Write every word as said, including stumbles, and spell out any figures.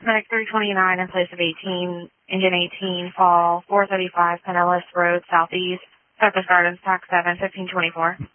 Medic three twenty-nine in place of eighteen, engine eighteen, fall four thirty-five Pinellas Road Southeast, Cypress Gardens, Tax seven, fifteen twenty-four.